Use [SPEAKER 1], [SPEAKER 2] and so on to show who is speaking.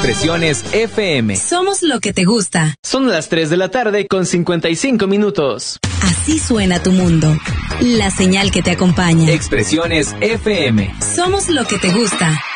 [SPEAKER 1] Expresiones FM.
[SPEAKER 2] Somos lo que te gusta.
[SPEAKER 3] Son las 3 de la tarde con 55 minutos.
[SPEAKER 2] Así suena tu mundo. La señal que te acompaña.
[SPEAKER 1] Expresiones FM.
[SPEAKER 2] Somos lo que te gusta.